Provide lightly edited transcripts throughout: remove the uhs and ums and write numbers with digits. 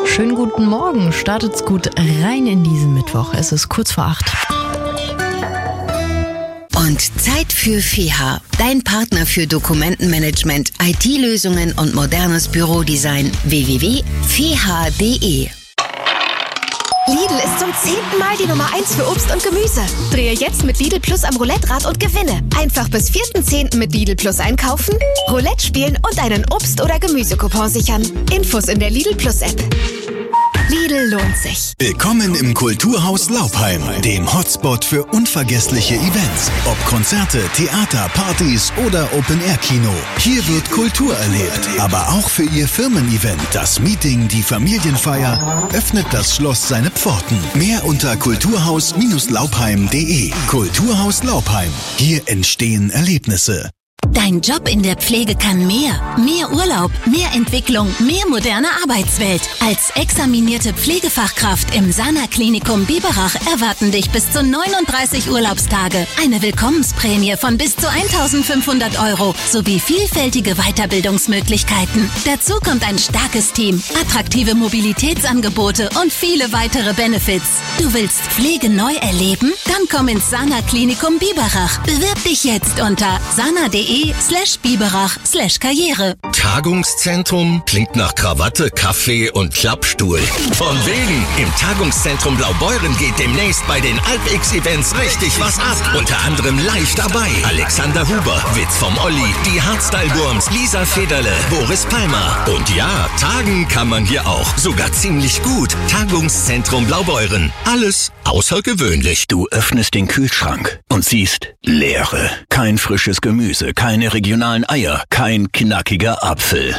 Schönen guten Morgen. Startet's gut rein in diesen Mittwoch. Es ist kurz vor 8. Und Zeit für FEHA, dein Partner für Dokumentenmanagement, IT-Lösungen und modernes Bürodesign. www.feha.de. Lidl ist zum 10. Mal die Nummer 1 für Obst und Gemüse. Drehe jetzt mit Lidl Plus am Roulette-Rad und gewinne. Einfach bis 4.10. mit Lidl Plus einkaufen, Roulette spielen und einen Obst- oder Gemüsecoupon sichern. Infos in der Lidl Plus App. Lidl lohnt sich. Willkommen im Kulturhaus Laupheim, dem Hotspot für unvergessliche Events. Ob Konzerte, Theater, Partys oder Open-Air-Kino. Hier wird Kultur erlebt, aber auch für Ihr Firmen-Event, das Meeting, die Familienfeier, öffnet das Schloss seine Pforten. Mehr unter kulturhaus-laupheim.de. Kulturhaus Laupheim. Hier entstehen Erlebnisse. Dein Job in der Pflege kann mehr. Mehr Urlaub, mehr Entwicklung, mehr moderne Arbeitswelt. Als examinierte Pflegefachkraft im Sana-Klinikum Biberach erwarten dich bis zu 39 Urlaubstage, eine Willkommensprämie von bis zu 1.500 € sowie vielfältige Weiterbildungsmöglichkeiten. Dazu kommt ein starkes Team, attraktive Mobilitätsangebote und viele weitere Benefits. Du willst Pflege neu erleben? Dann komm ins Sana-Klinikum Biberach. Bewirb dich jetzt unter sana.de/Biberach/Karriere. Tagungszentrum klingt nach Krawatte, Kaffee und Klappstuhl. Von wegen! Im Tagungszentrum Blaubeuren geht demnächst bei den AlpX-Events richtig was ab. Unter anderem live dabei Alexander Huber, Witz vom Olli, die Hardstyle-Wurms, Lisa Federle, Boris Palmer. Und ja, tagen kann man hier auch. Sogar ziemlich gut. Tagungszentrum Blaubeuren. Alles außergewöhnlich. Du öffnest den Kühlschrank und siehst Leere. Kein frisches Gemüse, keine regionalen Eier, kein knackiger Apfel.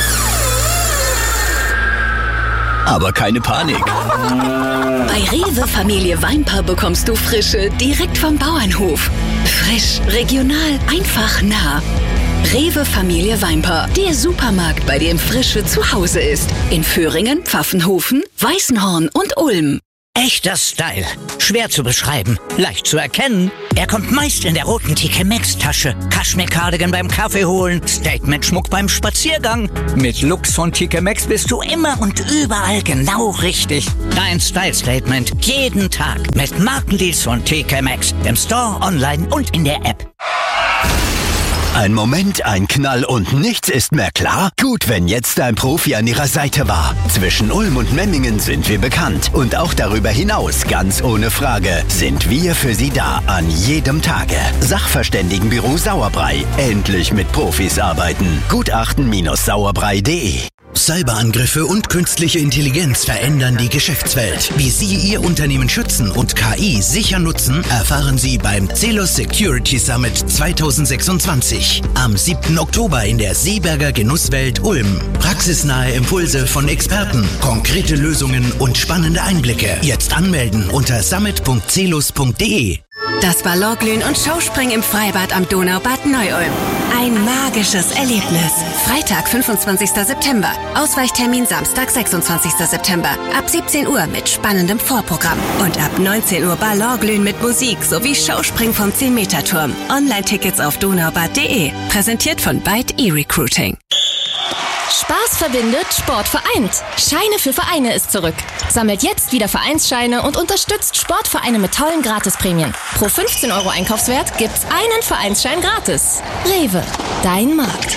Aber keine Panik. Bei Rewe Familie Weinper bekommst du Frische direkt vom Bauernhof. Frisch, regional, einfach nah. Rewe Familie Weinper, der Supermarkt, bei dem Frische zu Hause ist. In Föhringen, Pfaffenhofen, Weißenhorn und Ulm. Echter Style. Schwer zu beschreiben, leicht zu erkennen. Er kommt meist in der roten TK Maxx Tasche. Kaschmir-Cardigan beim Kaffee holen, Statement-Schmuck beim Spaziergang. Mit Looks von TK Maxx bist du immer und überall genau richtig. Dein Style-Statement jeden Tag mit Markendeals von TK Maxx. Im Store, online und in der App. Ein Moment, ein Knall und nichts ist mehr klar? Gut, wenn jetzt ein Profi an Ihrer Seite war. Zwischen Ulm und Memmingen sind wir bekannt. Und auch darüber hinaus, ganz ohne Frage, sind wir für Sie da an jedem Tage. Sachverständigenbüro Sauerbrei. Endlich mit Profis arbeiten. Gutachten-sauerbrei.de. Cyberangriffe und künstliche Intelligenz verändern die Geschäftswelt. Wie Sie Ihr Unternehmen schützen und KI sicher nutzen, erfahren Sie beim Celos Security Summit 2026. Am 7. Oktober in der Seeberger Genusswelt Ulm. Praxisnahe Impulse von Experten, konkrete Lösungen und spannende Einblicke. Jetzt anmelden unter summit.celos.de. Das Ballonglühen und Showspringen im Freibad am Donaubad Neu-Ulm. Ein magisches Erlebnis. Freitag, 25. September. Ausweichtermin Samstag, 26. September. Ab 17 Uhr mit spannendem Vorprogramm. Und ab 19 Uhr Ballonglühen mit Musik sowie Showspringen vom 10-Meter-Turm. Online-Tickets auf donaubad.de. Präsentiert von Byte eRecruiting. Spaß verbindet, Sport vereint. Scheine für Vereine ist zurück. Sammelt jetzt wieder Vereinsscheine und unterstützt Sportvereine mit tollen Gratisprämien. Pro 15 € Einkaufswert gibt's einen Vereinsschein gratis. Rewe, dein Markt.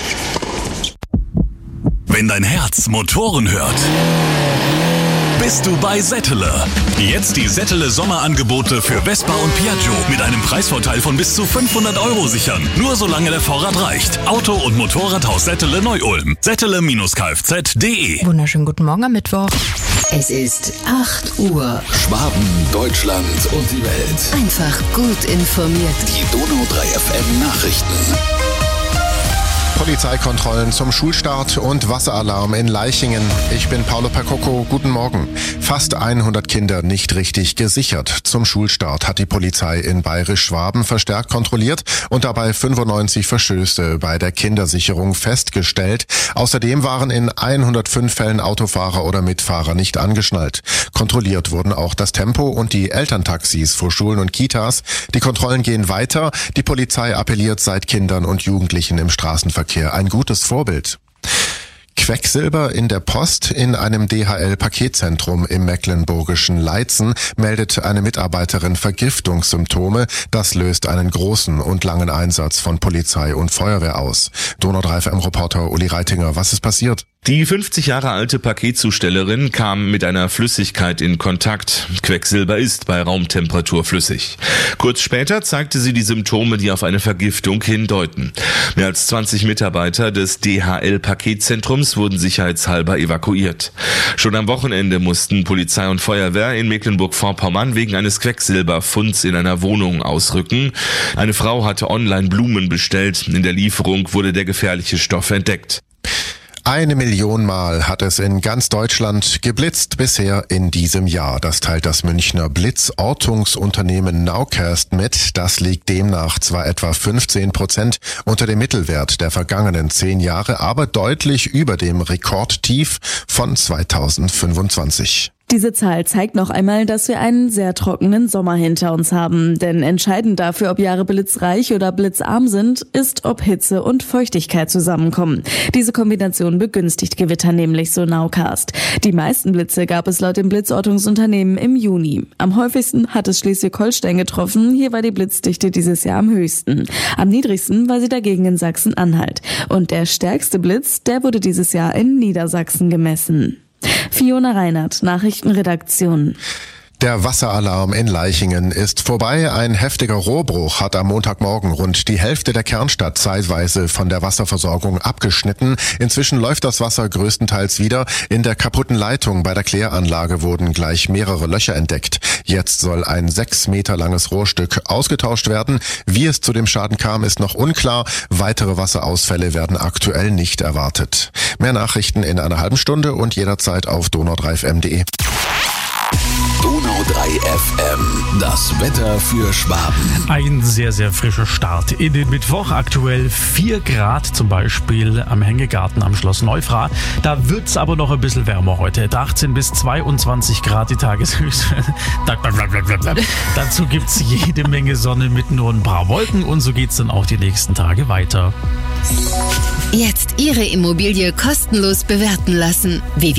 Wenn dein Herz Motoren hört, bist du bei Settele. Jetzt die Settele Sommerangebote für Vespa und Piaggio mit einem Preisvorteil von bis zu 500 € sichern. Nur solange der Vorrat reicht. Auto- und Motorradhaus Settele Neu-Ulm. Settele-kfz.de. Wunderschönen guten Morgen am Mittwoch. Es ist 8 Uhr. Schwaben, Deutschland und die Welt. Einfach gut informiert. Die Donau 3 FM Nachrichten. Polizeikontrollen zum Schulstart und Wasseralarm in Leichingen. Ich bin Paolo Percocco. Guten Morgen. Fast 100 Kinder nicht richtig gesichert. Zum Schulstart hat die Polizei in Bayerisch-Schwaben verstärkt kontrolliert und dabei 95 Verstöße bei der Kindersicherung festgestellt. Außerdem waren in 105 Fällen Autofahrer oder Mitfahrer nicht angeschnallt. Kontrolliert wurden auch das Tempo und die Elterntaxis vor Schulen und Kitas. Die Kontrollen gehen weiter. Die Polizei appelliert seit Kindern und Jugendlichen im Straßenverkehr ein gutes Vorbild. Quecksilber in der Post. In einem DHL-Paketzentrum im mecklenburgischen Leitzen meldet eine Mitarbeiterin Vergiftungssymptome. Das löst einen großen und langen Einsatz von Polizei und Feuerwehr aus. Donau 3 FM-Reporter Uli Reitinger, was ist passiert? Die 50 Jahre alte Paketzustellerin kam mit einer Flüssigkeit in Kontakt. Quecksilber ist bei Raumtemperatur flüssig. Kurz später zeigte sie die Symptome, die auf eine Vergiftung hindeuten. Mehr als 20 Mitarbeiter des DHL-Paketzentrums wurden sicherheitshalber evakuiert. Schon am Wochenende mussten Polizei und Feuerwehr in Mecklenburg-Vorpommern wegen eines Quecksilberfunds in einer Wohnung ausrücken. Eine Frau hatte online Blumen bestellt. In der Lieferung wurde der gefährliche Stoff entdeckt. 1 Million Mal hat es in ganz Deutschland geblitzt bisher in diesem Jahr. Das teilt das Münchner Blitzortungsunternehmen Nowcast mit. Das liegt demnach zwar etwa 15% unter dem Mittelwert der vergangenen 10 Jahre, aber deutlich über dem Rekordtief von 2025. Diese Zahl zeigt noch einmal, dass wir einen sehr trockenen Sommer hinter uns haben. Denn entscheidend dafür, ob Jahre blitzreich oder blitzarm sind, ist, ob Hitze und Feuchtigkeit zusammenkommen. Diese Kombination begünstigt Gewitter nämlich, so Nowcast. Die meisten Blitze gab es laut dem Blitzortungsunternehmen im Juni. Am häufigsten hat es Schleswig-Holstein getroffen. Hier war die Blitzdichte dieses Jahr am höchsten. Am niedrigsten war sie dagegen in Sachsen-Anhalt. Und der stärkste Blitz, der wurde dieses Jahr in Niedersachsen gemessen. Fiona Reinhardt, Nachrichtenredaktion. Der Wasseralarm in Leichingen ist vorbei. Ein heftiger Rohrbruch hat am Montagmorgen rund die Hälfte der Kernstadt zeitweise von der Wasserversorgung abgeschnitten. Inzwischen läuft das Wasser größtenteils wieder. In der kaputten Leitung bei der Kläranlage wurden gleich mehrere Löcher entdeckt. Jetzt soll ein 6 Meter langes Rohrstück ausgetauscht werden. Wie es zu dem Schaden kam, ist noch unklar. Weitere Wasserausfälle werden aktuell nicht erwartet. Mehr Nachrichten in einer halben Stunde und jederzeit auf donau3fm.de. Donau 3 FM, das Wetter für Schwaben. Ein sehr, sehr frischer Start in den Mittwoch. Aktuell 4 Grad zum Beispiel am Hängegarten am Schloss Neufra. Da wird's aber noch ein bisschen wärmer heute. 18 bis 22 Grad die Tageshöchste. Dazu gibt's jede Menge Sonne mit nur ein paar Wolken und so geht's dann auch die nächsten Tage weiter. Jetzt Ihre Immobilie kostenlos bewerten lassen.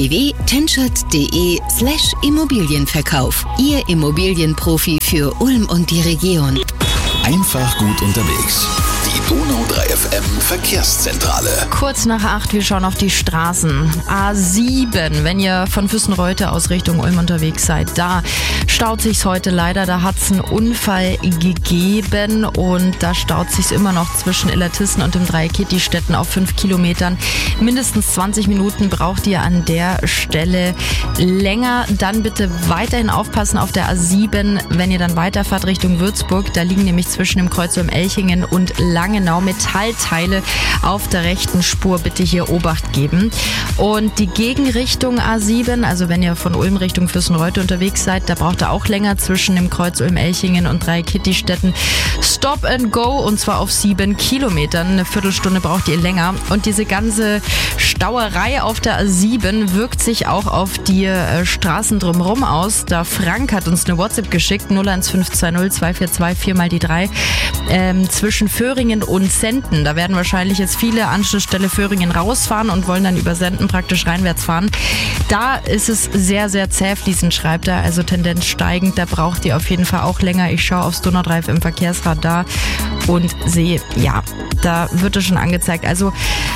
www.tenschert.de/Immobilienverkauf. Ihr Immobilienprofi für Ulm und die Region. Einfach gut unterwegs. Die Donau 3 FM Verkehrszentrale. Kurz nach 8, wir schauen auf die Straßen. A7, wenn ihr von Füssenreuth aus Richtung Ulm unterwegs seid, da staut sich's heute leider. Da hat's einen Unfall gegeben und da staut sich's immer noch zwischen Illertissen und dem Dreieck-Kitty-Städten auf 5 Kilometern. Mindestens 20 Minuten braucht ihr an der Stelle länger. Dann bitte weiterhin aufpassen auf der A7, wenn ihr dann weiterfahrt Richtung Würzburg. Da liegen nämlich zwischen dem Kreuz Ulm-Elchingen und Langenau Metallteile auf der rechten Spur. Bitte hier Obacht geben. Und die Gegenrichtung A7, also wenn ihr von Ulm Richtung Füssenreuth unterwegs seid, da braucht ihr auch länger zwischen dem Kreuz Ulm-Elchingen und Dreieck-Kitty-Städten. Stop and go und zwar auf 7 Kilometern. Eine Viertelstunde braucht ihr länger. Und diese ganze Stauerei auf der A7 wirkt sich auch auf die Straßen drumherum aus. Da Frank hat uns eine WhatsApp geschickt, 01520 242 4 mal die 3, zwischen Föhringen und Senden. Da werden wahrscheinlich jetzt viele Anschlussstelle Föhringen rausfahren und wollen dann über Senden praktisch reinwärts fahren. Da ist es sehr, sehr zäh fließend, schreibt er, also Tendenz steigend. Da braucht ihr auf jeden Fall auch länger. Ich schaue aufs Donau 3 im Verkehrsradar und sehe, ja, da wird es schon angezeigt. Also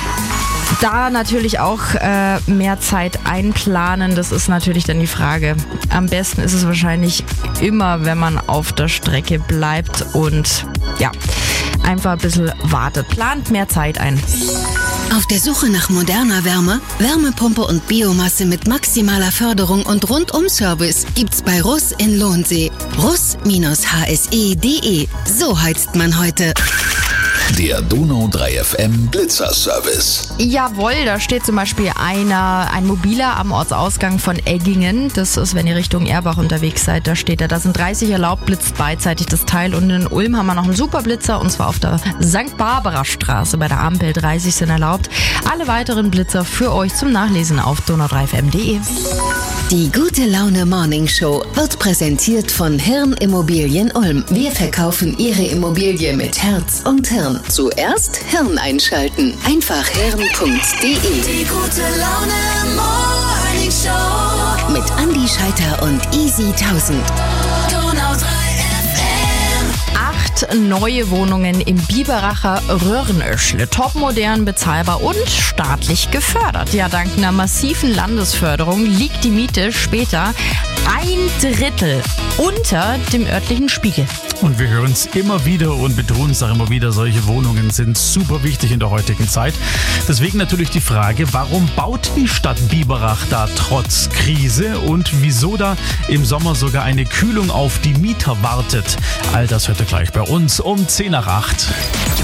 da natürlich auch mehr Zeit einplanen, das ist natürlich dann die Frage. Am besten ist es wahrscheinlich immer, wenn man auf der Strecke bleibt und ja, einfach ein bisschen wartet. Plant mehr Zeit ein. Auf der Suche nach moderner Wärme, Wärmepumpe und Biomasse mit maximaler Förderung und Rundum-Service gibt's bei Russ in Lohnsee. Russ-hse.de. So heizt man heute. Der Donau 3 FM Blitzer-Service. Jawohl, da steht zum Beispiel ein Mobiler am Ortsausgang von Eggingen. Das ist, wenn ihr Richtung Erbach unterwegs seid, da steht er. Da sind 30 erlaubt, blitzt beidseitig das Teil. Und in Ulm haben wir noch einen Superblitzer und zwar auf der St. Barbara Straße bei der Ampel. 30 sind erlaubt. Alle weiteren Blitzer für euch zum Nachlesen auf donau3fm.de. Die Gute Laune Morning Show wird präsentiert von Hirn Immobilien Ulm. Wir verkaufen Ihre Immobilie mit Herz und Hirn. Zuerst Hirn einschalten. Einfach hirn.de. Die Gute Laune Morning Show. Mit Andi Scheiter und Easy 1000. Donau 3 FM. 8 neue Wohnungen im Biberacher Röhrenöschle. Topmodern, bezahlbar und staatlich gefördert. Ja, dank einer massiven Landesförderung liegt die Miete später 1/3 unter dem örtlichen Spiegel. Und wir hören es immer wieder und betonen es auch immer wieder, solche Wohnungen sind super wichtig in der heutigen Zeit. Deswegen natürlich die Frage, warum baut die Stadt Biberach da trotz Krise und wieso da im Sommer sogar eine Kühlung auf die Mieter wartet? All das hört ihr gleich bei uns um 7:50.